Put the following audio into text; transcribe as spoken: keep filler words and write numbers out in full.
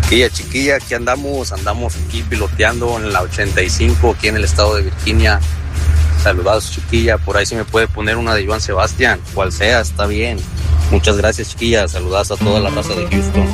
Chiquilla, chiquilla, aquí andamos, andamos aquí piloteando en la ochenta y cinco, aquí en el estado de Virginia. Saludados, chiquilla, por ahí si me puede poner una de Joan Sebastián, cual sea, está bien. Muchas gracias, chiquilla, saludados a toda la raza de Houston.